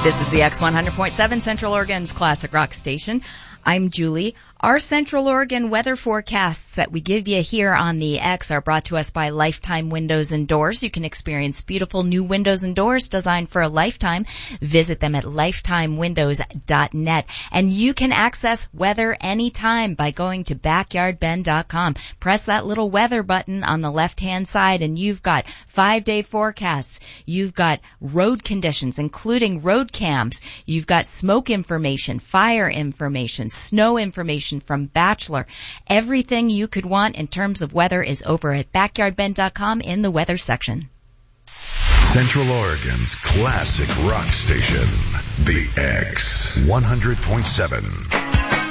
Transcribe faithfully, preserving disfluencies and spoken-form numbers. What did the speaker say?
This is the X one hundred point seven Central Oregon's classic rock station. I'm Julie. Our Central Oregon weather forecasts that we give you here on the X are brought to us by Lifetime Windows and Doors. You can experience beautiful new windows and doors designed for a lifetime. Visit them at lifetime windows dot net. And you can access weather anytime by going to backyard ben dot com. Press that little weather button on the left-hand side and you've got five-day forecasts. You've got road conditions, including road cams. You've got smoke information, fire information, snow information from Bachelor. Everything you could want in terms of weather is over at backyard ben dot com in the weather section. Central Oregon's classic rock station, the X one hundred point seven.